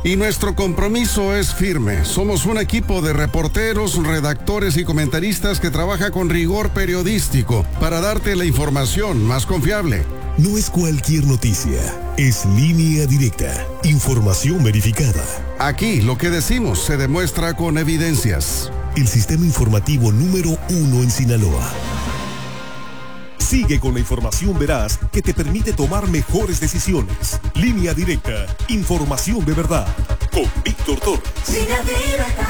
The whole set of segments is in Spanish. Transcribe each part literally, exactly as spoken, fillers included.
Y nuestro compromiso es firme. Somos un equipo de reporteros, redactores y comentaristas que trabaja con rigor periodístico para darte la información más confiable. No es cualquier noticia, es Línea Directa, información verificada. Aquí lo que decimos se demuestra con evidencias. El sistema informativo número uno en Sinaloa. Sigue con la información veraz que te permite tomar mejores decisiones. Línea Directa, información de verdad. Con Víctor Torres. Línea Directa.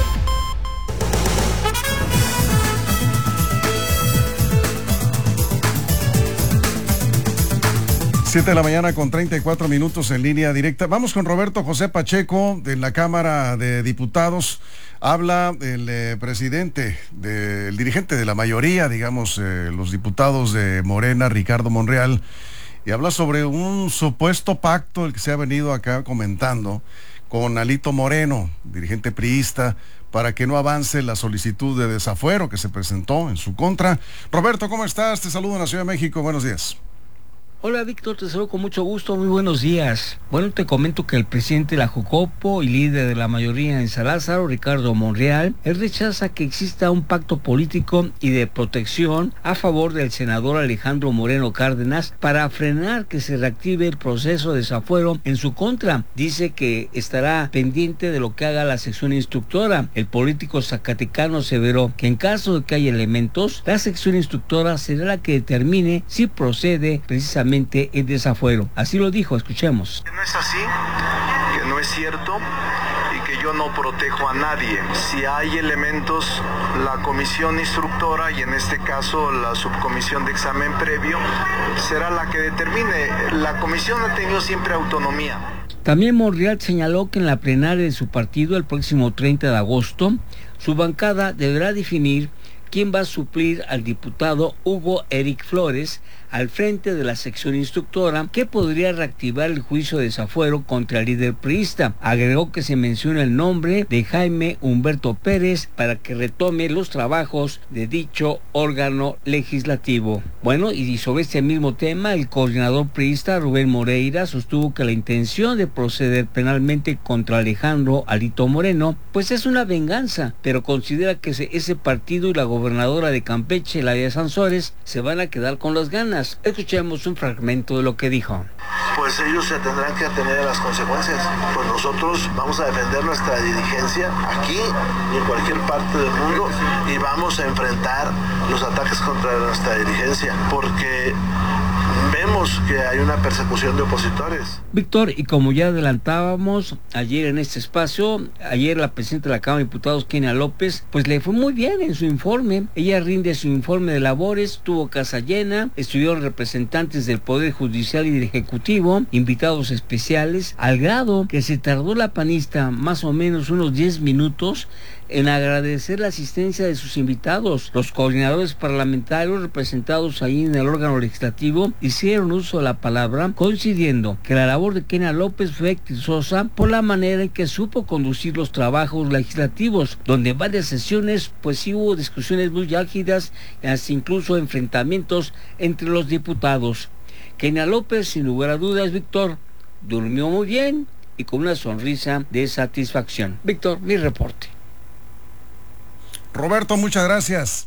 Siete de la mañana con treinta y cuatro minutos en Línea Directa. Vamos con Roberto José Pacheco de la Cámara de Diputados. Habla el eh, presidente, de, el dirigente de la mayoría, digamos, eh, los diputados de Morena, Ricardo Monreal, y habla sobre un supuesto pacto, el que se ha venido acá comentando, con Alito Moreno, dirigente priista, para que no avance la solicitud de desafuero que se presentó en su contra. Roberto, ¿cómo estás? Te saludo en la Ciudad de México. Buenos días. Hola Víctor, te saludo con mucho gusto, muy buenos días. Bueno, te comento que el presidente de la Jucopo y líder de la mayoría en San Lázaro, Ricardo Monreal, él rechaza que exista un pacto político y de protección a favor del senador Alejandro Moreno Cárdenas para frenar que se reactive el proceso de desafuero en su contra. Dice que estará pendiente de lo que haga la sección instructora. El político zacatecano aseveró que en caso de que haya elementos, la sección instructora será la que determine si procede precisamente el desafuero. Así lo dijo, escuchemos. No es así, que no es cierto y que yo no protejo a nadie. Si hay elementos, la comisión instructora y en este caso la subcomisión de examen previo será la que determine. La comisión ha tenido siempre autonomía. También Monreal señaló que en la plenaria de su partido el próximo treinta de agosto, su bancada deberá definir quién va a suplir al diputado Hugo Eric Flores al frente de la sección instructora que podría reactivar el juicio de desafuero contra el líder priista. Agregó que se menciona el nombre de Jaime Humberto Pérez para que retome los trabajos de dicho órgano legislativo. Bueno, y sobre este mismo tema, el coordinador priista Rubén Moreira sostuvo que la intención de proceder penalmente contra Alejandro Alito Moreno pues es una venganza, pero considera que ese partido y la gobernadora de Campeche, Laida Sansores, se van a quedar con las ganas. Escuchemos un fragmento de lo que dijo. Pues ellos se tendrán que atener a las consecuencias. Pues nosotros vamos a defender nuestra dirigencia aquí y en cualquier parte del mundo y vamos a enfrentar los ataques contra nuestra dirigencia porque vemos que hay una persecución de opositores. Víctor, y como ya adelantábamos ayer en este espacio, ayer la presidenta de la Cámara de Diputados, Kenia López, pues le fue muy bien en su informe. Ella rinde su informe de labores, tuvo casa llena, estuvieron representantes del Poder Judicial y del Ejecutivo, invitados especiales, al grado que se tardó la panista más o menos unos diez minutos en agradecer la asistencia de sus invitados. Los coordinadores parlamentarios representados ahí en el órgano legislativo hicieron uso de la palabra, coincidiendo que la labor de Kenia López fue exitosa por la manera en que supo conducir los trabajos legislativos, donde en varias sesiones pues sí hubo discusiones muy álgidas, hasta incluso enfrentamientos entre los diputados. Kenia López, sin lugar a dudas, Víctor, durmió muy bien y con una sonrisa de satisfacción. Víctor, mi reporte. Roberto, muchas gracias.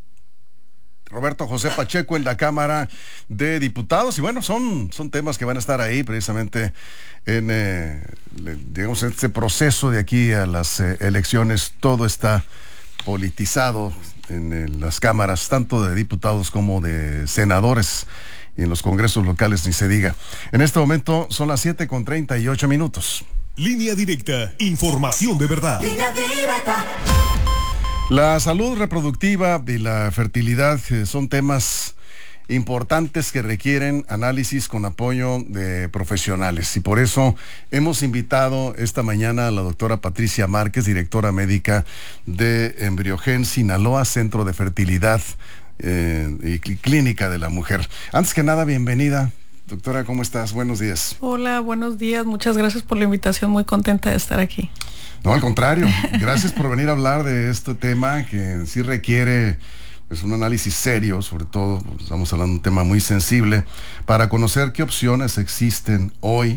Roberto José Pacheco en la Cámara de Diputados. Y bueno, son, son temas que van a estar ahí precisamente en, eh, digamos, en este proceso de aquí a las eh, elecciones. Todo está politizado en, en las cámaras, tanto de diputados como de senadores, y en los congresos locales ni se diga. En este momento son las siete con treinta y ocho minutos. Línea Directa, información de verdad. Línea Directa. La salud reproductiva y la fertilidad eh, son temas importantes que requieren análisis con apoyo de profesionales y por eso hemos invitado esta mañana a la doctora Patricia Márquez, directora médica de Embriogen Sinaloa, Centro de Fertilidad eh, y Clínica de la Mujer. Antes que nada, bienvenida. Doctora, ¿cómo estás? Buenos días. Hola, buenos días. Muchas gracias por la invitación. Muy contenta de estar aquí. No, al contrario. Gracias por venir a hablar de este tema que sí requiere pues, un análisis serio, sobre todo, estamos hablando de un tema muy sensible, para conocer qué opciones existen hoy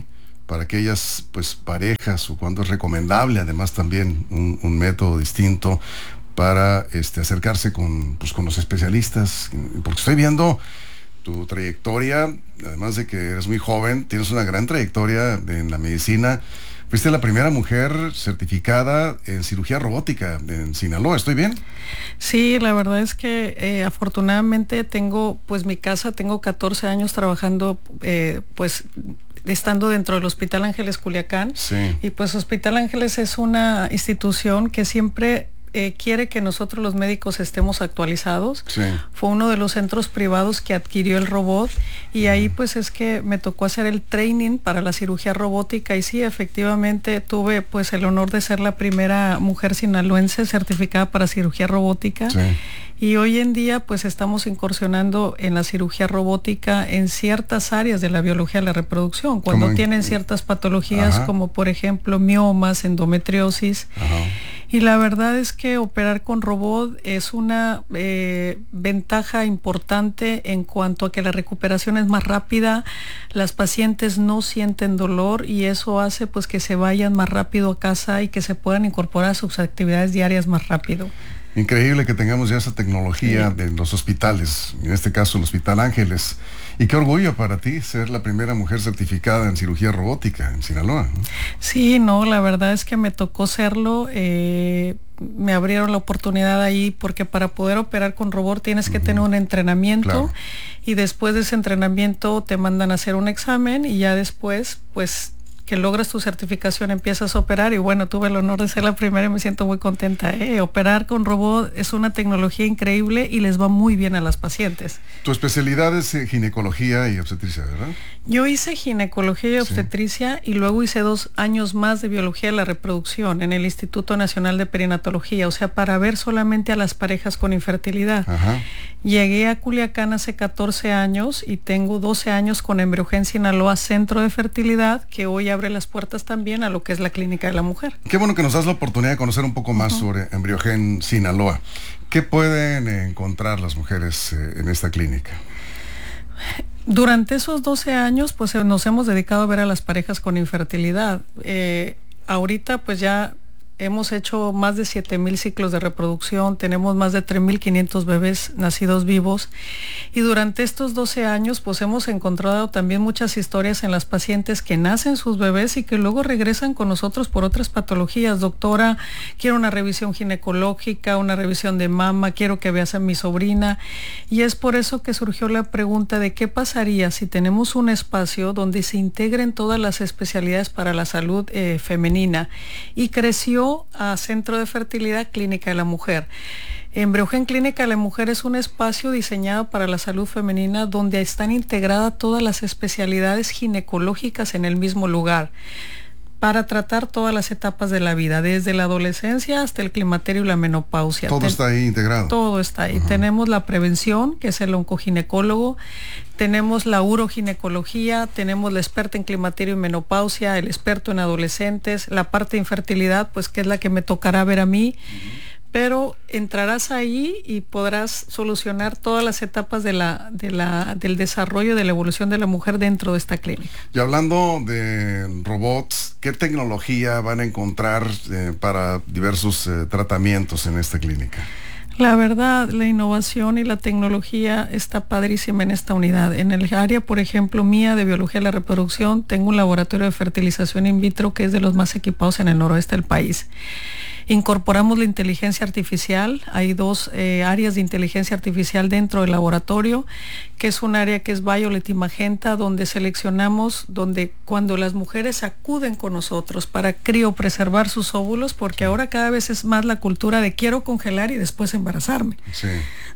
para aquellas pues parejas, o cuándo es recomendable además también un, un método distinto para este, acercarse con, pues, con los especialistas? Porque estoy viendo tu trayectoria, además de que eres muy joven, tienes una gran trayectoria en la medicina. Fuiste la primera mujer certificada en cirugía robótica en Sinaloa, ¿estoy bien? Sí, la verdad es que eh, afortunadamente tengo, pues mi casa, tengo catorce años trabajando, eh, pues estando dentro del Hospital Ángeles Culiacán. Sí. Y pues Hospital Ángeles es una institución que siempre Eh, quiere que nosotros los médicos estemos actualizados. Sí. Fue uno de los centros privados que adquirió el robot, y ahí pues es que me tocó hacer el training para la cirugía robótica, y sí, efectivamente tuve pues el honor de ser la primera mujer sinaloense certificada para cirugía robótica. Sí. Y hoy en día pues estamos incursionando en la cirugía robótica en ciertas áreas de la biología de la reproducción, cuando en... tienen ciertas patologías, Ajá. como por ejemplo miomas, endometriosis. Ajá. Y la verdad es que operar con robot es una eh, ventaja importante en cuanto a que la recuperación es más rápida, las pacientes no sienten dolor, y eso hace pues que se vayan más rápido a casa y que se puedan incorporar a sus actividades diarias más rápido. Increíble que tengamos ya esa tecnología sí. de los hospitales, en este caso el Hospital Ángeles. Y qué orgullo para ti ser la primera mujer certificada en cirugía robótica en Sinaloa, ¿no? Sí, no, la verdad es que me tocó serlo. Eh, me abrieron la oportunidad ahí, porque para poder operar con robot tienes que uh-huh. tener un entrenamiento. Claro. Y después de ese entrenamiento te mandan a hacer un examen, y ya después pues que logras tu certificación empiezas a operar. Y bueno, tuve el honor de ser la primera y me siento muy contenta. ¿eh? Operar con robot es una tecnología increíble y les va muy bien a las pacientes. Tu especialidad es eh, ginecología y obstetricia, ¿verdad? Yo hice ginecología y obstetricia, sí. y luego hice dos años más de biología de la reproducción en el Instituto Nacional de Perinatología, o sea, para ver solamente a las parejas con infertilidad. Ajá. Llegué a Culiacán hace catorce años y tengo doce años con Embriogen Sinaloa, Centro de Fertilidad, que hoy abre las puertas también a lo que es la Clínica de la Mujer. Qué bueno que nos das la oportunidad de conocer un poco más uh-huh. sobre Embriogen Sinaloa. ¿Qué pueden encontrar las mujeres eh, en esta clínica? Durante esos doce años, pues nos hemos dedicado a ver a las parejas con infertilidad. Eh, ahorita, pues ya hemos hecho más de siete mil ciclos de reproducción, tenemos más de tres mil quinientos bebés nacidos vivos, y durante estos doce años pues hemos encontrado también muchas historias en las pacientes que nacen sus bebés y que luego regresan con nosotros por otras patologías. Doctora, quiero una revisión ginecológica, una revisión de mama, quiero que veas a mi sobrina, y es por eso que surgió la pregunta de qué pasaría si tenemos un espacio donde se integren todas las especialidades para la salud eh, femenina, y creció a Centro de Fertilidad Clínica de la Mujer. Embriogen Clínica de la Mujer es un espacio diseñado para la salud femenina donde están integradas todas las especialidades ginecológicas en el mismo lugar, para tratar todas las etapas de la vida, desde la adolescencia hasta el climaterio y la menopausia. Todo Ten- está ahí integrado. Todo está ahí. Uh-huh. Tenemos la prevención, que es el oncoginecólogo, tenemos la uroginecología, tenemos la experta en climaterio y menopausia, el experto en adolescentes, la parte de infertilidad, pues que es la que me tocará ver a mí. Uh-huh. Pero entrarás ahí y podrás solucionar todas las etapas de la, de la, del desarrollo, de la evolución de la mujer dentro de esta clínica. Y hablando de robots, ¿qué tecnología van a encontrar eh, para diversos eh, tratamientos en esta clínica? La verdad, la innovación y la tecnología está padrísima en esta unidad. En el área, por ejemplo, mía de biología de la reproducción, tengo un laboratorio de fertilización in vitro que es de los más equipados en el noroeste del país. Incorporamos la inteligencia artificial. Hay dos eh, áreas de inteligencia artificial dentro del laboratorio, que es un área que es Violet y Magenta, donde seleccionamos, donde cuando las mujeres acuden con nosotros para criopreservar sus óvulos, porque ahora cada vez es más la cultura de quiero congelar y después embarazarme. Sí.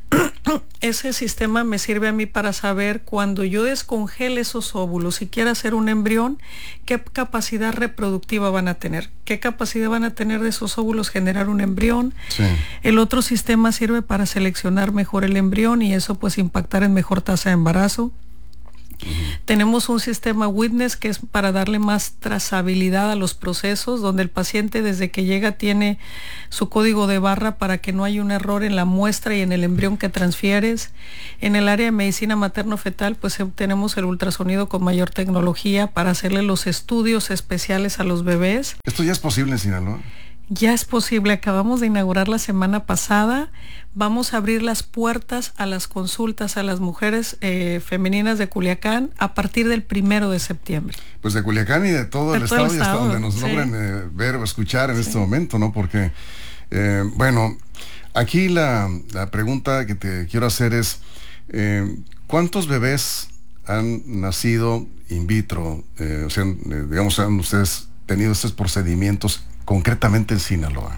Ese sistema me sirve a mí para saber cuando yo descongele esos óvulos y quiera hacer un embrión, qué capacidad reproductiva van a tener, qué capacidad van a tener de esos óvulos generar un embrión. Sí. El otro sistema sirve para seleccionar mejor el embrión y eso pues impactar en mejor tasa de embarazo. Uh-huh. Tenemos un sistema Witness que es para darle más trazabilidad a los procesos, donde el paciente desde que llega tiene su código de barra para que no haya un error en la muestra y en el embrión que transfieres. En el área de medicina materno-fetal, pues tenemos el ultrasonido con mayor tecnología para hacerle los estudios especiales a los bebés. ¿Esto ya es posible en Sinaloa? Ya es posible, acabamos de inaugurar la semana pasada, vamos a abrir las puertas a las consultas a las mujeres eh, femeninas de Culiacán a partir del primero de septiembre. Pues de Culiacán y de todo, de el, todo estado, el estado y hasta donde nos sí. logren eh, ver o escuchar en sí. este momento, ¿no? Porque, eh, bueno, aquí la, la pregunta que te quiero hacer es, eh, ¿cuántos bebés han nacido in vitro? Eh, o sea, eh, digamos, han ustedes tenido estos procedimientos concretamente en Sinaloa?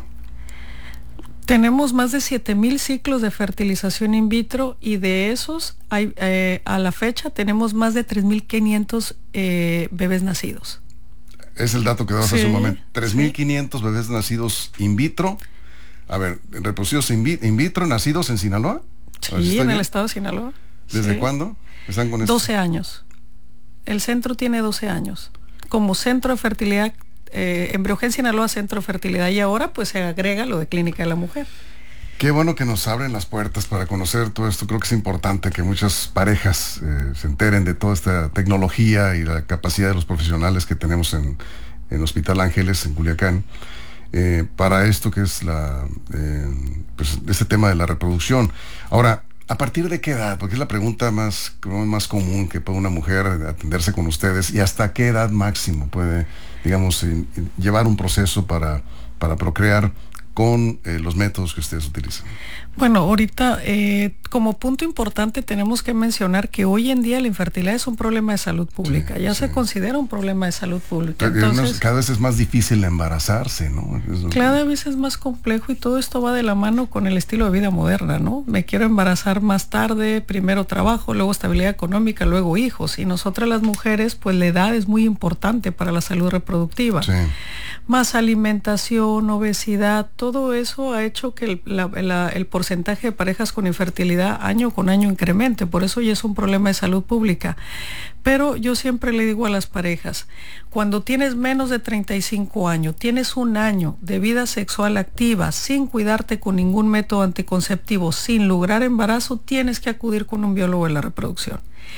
Tenemos más de siete mil ciclos de fertilización in vitro y de esos hay, eh, a la fecha tenemos más de tres mil quinientos eh, bebés nacidos. Es el dato que dabas sí, hace un momento. tres mil quinientos sí. bebés nacidos in vitro. A ver, reproducidos in, vi- in vitro, nacidos en Sinaloa. Sí, en bien? el estado de Sinaloa. ¿Desde sí. cuándo están con esto? doce años. El centro tiene doce años. Como centro de fertilidad Eh, Embriogen Sinaloa Centro de Fertilidad, y ahora pues se agrega lo de Clínica de la Mujer. Qué bueno que nos abren las puertas para conocer todo esto. Creo que es importante que muchas parejas eh, se enteren de toda esta tecnología y la capacidad de los profesionales que tenemos en, en Hospital Ángeles, en Culiacán, eh, para esto que es la eh, pues este tema de la reproducción. Ahora, ¿a partir de qué edad? Porque es la pregunta más, más común que puede una mujer atenderse con ustedes. ¿Y hasta qué edad máximo puede, digamos, in, in, llevar un proceso para, para procrear con eh, los métodos que ustedes utilizan? Bueno, ahorita eh, como punto importante tenemos que mencionar que hoy en día la infertilidad es un problema de salud pública, sí, ya sí. se considera un problema de salud pública. Entonces, cada vez es más difícil embarazarse, ¿no? Cada vez es más complejo y todo esto va de la mano con el estilo de vida moderna, ¿no? Me quiero embarazar más tarde, primero trabajo, luego estabilidad económica, luego hijos. Y nosotras las mujeres, pues la edad es muy importante para la salud reproductiva. Sí. Más alimentación, obesidad, todo eso ha hecho que el, la, la, el porcentaje de parejas con infertilidad año con año incremente, por eso ya es un problema de salud pública. Pero yo siempre le digo a las parejas, cuando tienes menos de treinta y cinco años, tienes un año de vida sexual activa, sin cuidarte con ningún método anticonceptivo, sin lograr embarazo, tienes que acudir con un biólogo de la reproducción.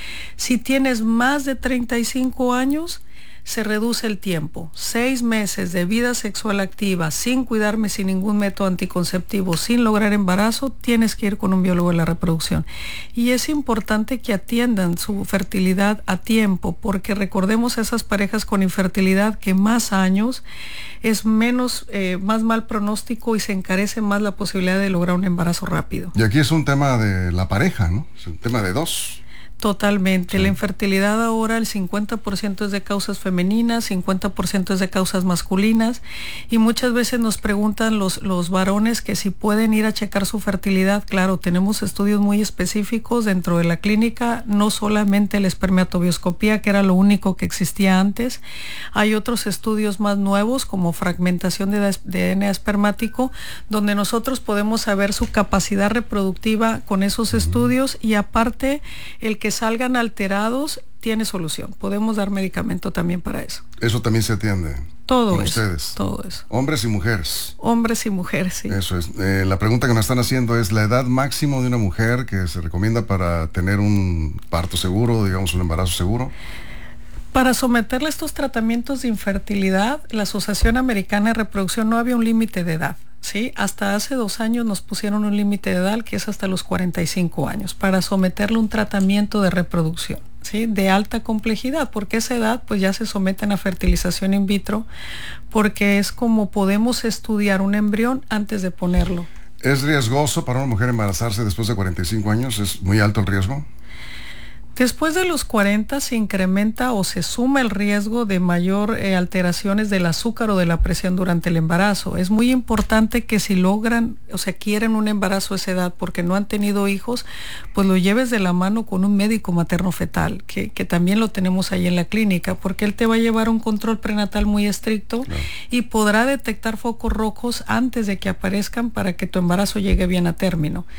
Si tienes más de treinta y cinco años, se reduce el tiempo. Seis meses de vida sexual activa, sin cuidarme, sin ningún método anticonceptivo, sin lograr embarazo, tienes que ir con un biólogo de la reproducción. Y es importante que atiendan su fertilidad a tiempo, porque recordemos a esas parejas con infertilidad que más años es menos, eh, más mal pronóstico y se encarece más la posibilidad de lograr un embarazo rápido. Y aquí es un tema de la pareja, ¿no? Es un tema de dos. Totalmente. Sí. La infertilidad ahora el cincuenta por ciento es de causas femeninas, cincuenta por ciento es de causas masculinas, y muchas veces nos preguntan los, los varones que si pueden ir a checar su fertilidad. Claro, tenemos estudios muy específicos dentro de la clínica, no solamente la espermatobioscopía, que era lo único que existía antes. Hay otros estudios más nuevos como fragmentación de, de D N A espermático, donde nosotros podemos saber su capacidad reproductiva con esos uh-huh. estudios, y aparte el que que salgan alterados tiene solución. Podemos dar medicamento también para eso. Eso también se atiende. Todo con eso. Ustedes. Todo eso. Hombres y mujeres. Hombres y mujeres, sí. Eso es. Eh, la pregunta que nos están haciendo es la edad máxima de una mujer que se recomienda para tener un parto seguro, digamos un embarazo seguro. Para someterle a estos tratamientos de infertilidad, la Asociación Americana de Reproducción no había un límite de edad. Sí, hasta hace dos años nos pusieron un límite de edad que es hasta los cuarenta y cinco años para someterle un tratamiento de reproducción, ¿sí? De alta complejidad, porque esa edad pues ya se someten a fertilización in vitro, porque es como podemos estudiar un embrión antes de ponerlo. ¿Es riesgoso para una mujer embarazarse después de cuarenta y cinco años? ¿Es muy alto el riesgo? Después de los cuarenta se incrementa o se suma el riesgo de mayor eh, alteraciones del azúcar o de la presión durante el embarazo. Es muy importante que si logran, o sea, quieren un embarazo a esa edad porque no han tenido hijos, pues lo lleves de la mano con un médico materno-fetal, que, que también lo tenemos ahí en la clínica, porque él te va a llevar un control prenatal muy estricto, claro, y podrá detectar focos rojos antes de que aparezcan para que tu embarazo llegue bien a término.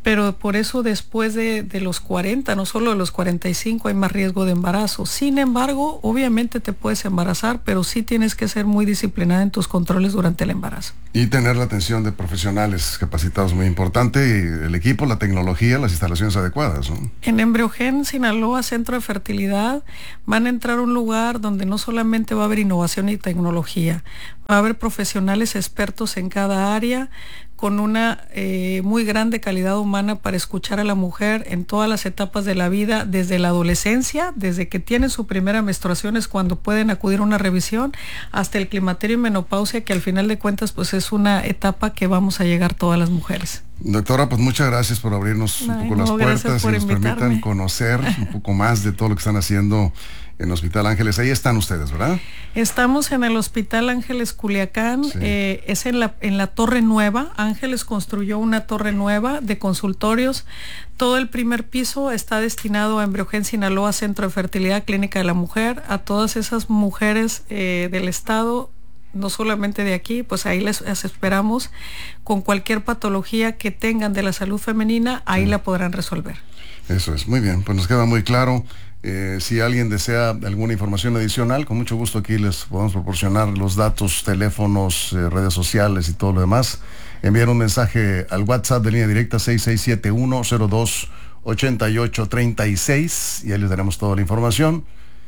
pero por eso después de, de los cuarenta, no solo de los cuarenta y cinco, hay más riesgo de embarazo. Sin embargo, obviamente te puedes embarazar, pero sí tienes que ser muy disciplinada en tus controles durante el embarazo. Y tener la atención de profesionales capacitados, muy importante, y el equipo, la tecnología, las instalaciones adecuadas, ¿no? En Embriogen Sinaloa, Centro de Fertilidad, van a entrar a un lugar donde no solamente va a haber innovación y tecnología, va a haber profesionales expertos en cada área, con una eh, muy grande calidad humana para escuchar a la mujer en todas las etapas de la vida, desde la adolescencia, desde que tienen su primera menstruación es cuando pueden acudir a una revisión, hasta el climaterio y menopausia, que al final de cuentas pues es una etapa que vamos a llegar todas las mujeres. Doctora, pues muchas gracias por abrirnos un Ay, poco no, las puertas y nos invitarme. permitan conocer un poco más de todo lo que están haciendo en Hospital Ángeles. Ahí están ustedes, ¿verdad? Estamos en el Hospital Ángeles Culiacán, sí. eh, es en la, en la Torre Nueva. Ángeles construyó una torre nueva de consultorios. Todo el primer piso está destinado a Embriogen Sinaloa, Centro de Fertilidad Clínica de la Mujer, a todas esas mujeres eh, del estado, no solamente de aquí, pues ahí les, les esperamos con cualquier patología que tengan de la salud femenina, ahí sí. la podrán resolver. Eso es, muy bien, pues nos queda muy claro. Eh, si alguien desea alguna información adicional, con mucho gusto aquí les podemos proporcionar los datos, teléfonos, eh, redes sociales y todo lo demás. Enviar un mensaje al WhatsApp de línea directa seis seis siete uno cero dos ocho ocho tres seis y ahí les daremos toda la información.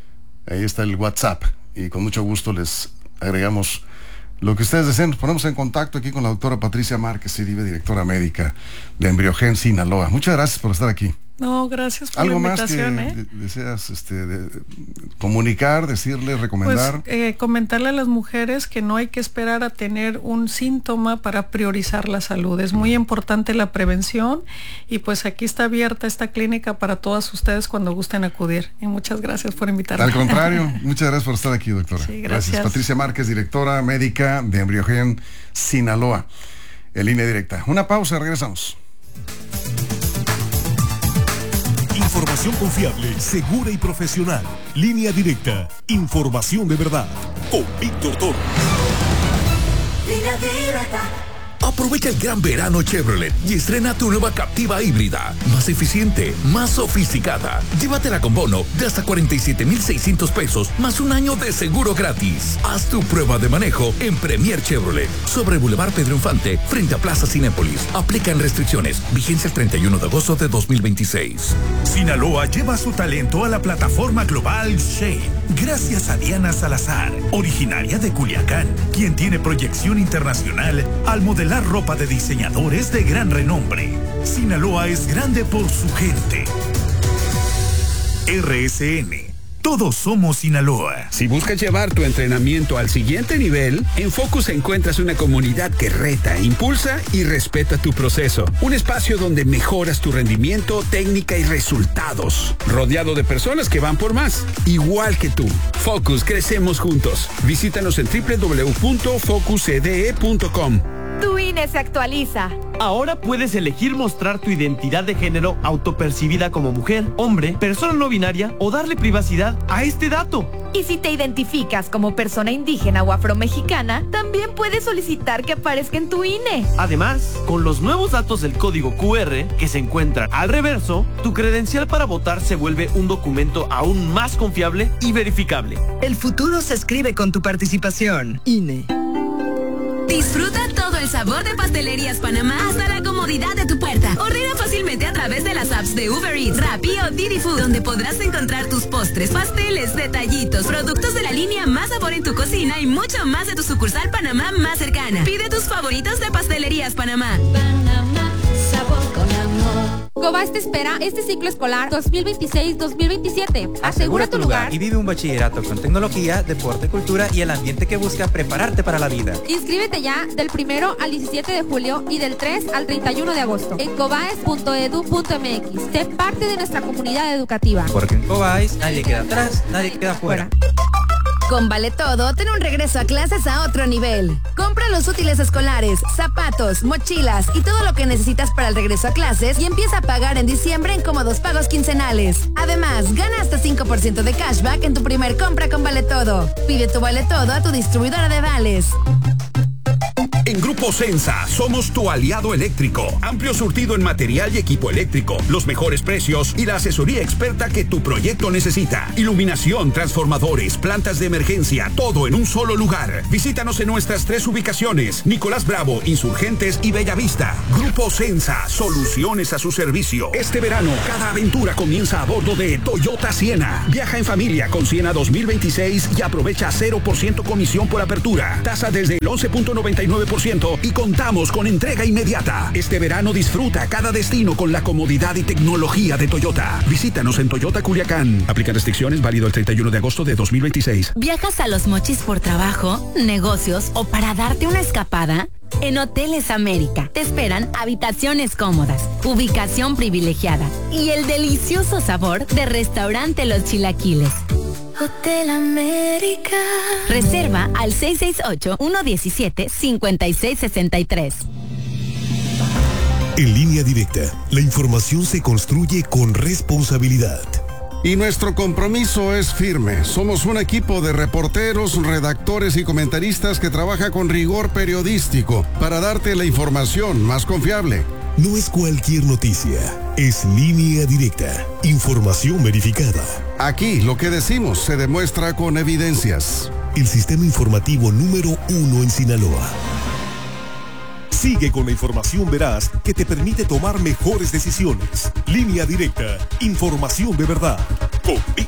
Ahí está el WhatsApp y con mucho gusto les agregamos lo que ustedes deseen. Nos ponemos en contacto aquí con la doctora Patricia Márquez Iribe, directora médica de Embriogen Sinaloa. Muchas gracias por estar aquí. No, gracias por ¿Algo la invitación. más que ¿eh? de, deseas este, de, de, comunicar, decirle, recomendar? Pues eh, comentarle a las mujeres que no hay que esperar a tener un síntoma para priorizar la salud. Es muy importante la prevención y pues aquí está abierta esta clínica para todas ustedes cuando gusten acudir. Y muchas gracias por invitarme. Al contrario, muchas gracias por estar aquí, doctora. Sí, gracias. gracias. Patricia Márquez, directora médica de Embriogen Sinaloa, en línea directa. Una pausa, regresamos. Información confiable, segura y profesional. Línea directa. Información de verdad. Con Víctor Torres. Línea directa. Aprovecha el gran verano Chevrolet y estrena tu nueva Captiva híbrida, más eficiente, más sofisticada. Llévatela con bono de hasta cuarenta y siete mil seiscientos pesos, más un año de seguro gratis. Haz tu prueba de manejo en Premier Chevrolet, sobre Boulevard Pedro Infante, frente a Plaza Cinépolis. Aplican restricciones. Vigencia el treinta y uno de agosto de dos mil veintiséis. Sinaloa lleva su talento a la plataforma global Shane, gracias a Diana Salazar, originaria de Culiacán, quien tiene proyección internacional al modelar ropa de diseñadores de gran renombre. Sinaloa es grande por su gente. R S N. Todos somos Sinaloa. Si buscas llevar tu entrenamiento al siguiente nivel, en Focus encuentras una comunidad que reta, impulsa y respeta tu proceso. Un espacio donde mejoras tu rendimiento, técnica y resultados. Rodeado de personas que van por más, igual que tú. Focus, crecemos juntos. Visítanos en doble u doble u doble u punto focus e d e punto com. Tu I N E se actualiza. Ahora puedes elegir mostrar tu identidad de género autopercibida como mujer, hombre, persona no binaria o darle privacidad a este dato. Y si te identificas como persona indígena o afromexicana, también puedes solicitar que aparezca en tu I N E. Además, con los nuevos datos del código Q R que se encuentran al reverso, tu credencial para votar se vuelve un documento aún más confiable y verificable. El futuro se escribe con tu participación. I N E. Disfruta todo el sabor de Pastelerías Panamá hasta la comodidad de tu puerta. Ordena fácilmente a través de las apps de Uber Eats, Rappi o Didi Food, donde podrás encontrar tus postres, pasteles, detallitos, productos de la línea Más Sabor en tu cocina y mucho más de tu sucursal Panamá más cercana. Pide tus favoritos de Pastelerías Panamá. Panamá, sabor con amor. Cobás te espera este ciclo escolar dos mil veintiséis dos mil veintisiete. Asegura tu lugar y vive un bachillerato con tecnología, deporte, cultura y el ambiente que busca prepararte para la vida. Inscríbete ya del primero al diecisiete de julio y del tres al treinta y uno de agosto en cobaes punto edu punto m x. Sé parte de nuestra comunidad educativa. Porque en Cobaes nadie queda atrás, nadie queda fuera. Con Vale Todo, ten un regreso a clases a otro nivel. Compra los útiles escolares, zapatos, mochilas y todo lo que necesitas para el regreso a clases y empieza a pagar en diciembre en cómodos pagos quincenales. Además, gana hasta cinco por ciento de cashback en tu primer compra con Vale Todo. Pide tu Vale Todo a tu distribuidora de vales. En Grupo Grupo Sensa, somos tu aliado eléctrico. Amplio surtido en material y equipo eléctrico, los mejores precios y la asesoría experta que tu proyecto necesita. Iluminación, transformadores, plantas de emergencia, todo en un solo lugar. Visítanos en nuestras tres ubicaciones: Nicolás Bravo, Insurgentes y Bellavista. Grupo Sensa, soluciones a su servicio. Este verano, cada aventura comienza a bordo de Toyota Siena. Viaja en familia con Siena dos mil veintiséis y aprovecha cero por ciento comisión por apertura. Tasa desde el once punto noventa y nueve por ciento y contamos con entrega inmediata. Este verano disfruta cada destino con la comodidad y tecnología de Toyota. Visítanos en Toyota Culiacán. Aplican restricciones, válido el treinta y uno de agosto de dos mil veintiséis. ¿Viajas a Los Mochis por trabajo, negocios o para darte una escapada? En Hoteles América te esperan habitaciones cómodas, ubicación privilegiada y el delicioso sabor de restaurante Los Chilaquiles. Hotel América. Reserva al seis seis ocho, uno uno siete, cinco seis seis tres. En Línea Directa, la información se construye con responsabilidad. Y nuestro compromiso es firme. Somos un equipo de reporteros, redactores y comentaristas que trabaja con rigor periodístico para darte la información más confiable. No es cualquier noticia, es Línea Directa, información verificada. Aquí lo que decimos se demuestra con evidencias. El sistema informativo número uno en Sinaloa. Sigue con la información veraz que te permite tomar mejores decisiones. Línea Directa, información de verdad. Con